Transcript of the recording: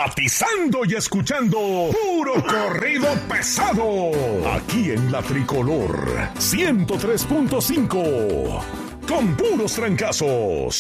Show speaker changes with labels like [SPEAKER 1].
[SPEAKER 1] sintonizando y escuchando puro corrido pesado. Aquí en La Tricolor 103.5. Con puros trancazos.